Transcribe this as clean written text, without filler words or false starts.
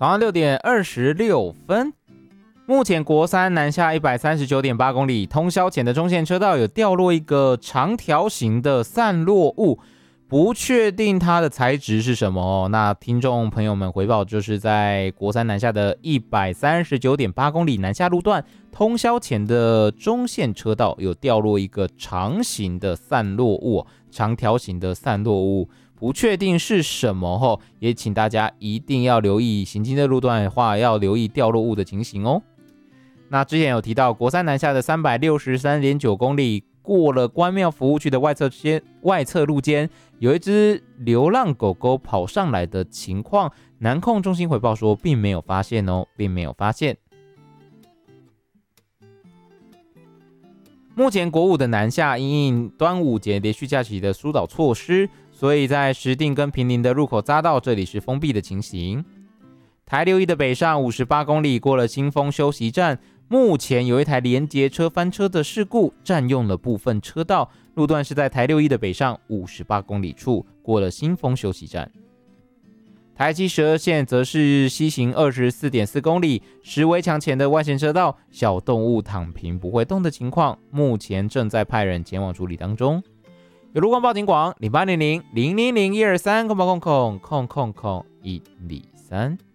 早上6点26分。目前国三南下 139.8 公里，通宵前的中线车道有掉落一个长条形的散落物，不确定它的材质是什么哦。那听众朋友们回报，就是在国三南下的 139.8 公里南下路段，通宵前的中线车道有掉落一个长形的散落物，长条形的散落物。不确定是什么哦，也请大家一定要留意行经的路段的话，要留意掉落物的情形哦。那之前有提到国三南下的 363.9 公里，过了关庙服务区的外侧路间，有一只流浪狗狗跑上来的情况，南控中心回报说并没有发现哦，并没有发现。目前国五的南下因应端午节连续假期的疏导措施，所以在石碇跟坪林的入口匝道这里是封闭的情形。台6一的北上58公里，过了新丰休息站，目前有一台连结车翻车的事故，占用了部分车道，路段是在台6一的北上58公里处，过了新丰休息站。台712线则是西行 24.4 公里，石围墙前的外线车道，小动物躺平不会动的情况，目前正在派人前往处理当中。有路况报警广0800 000 123 080 123。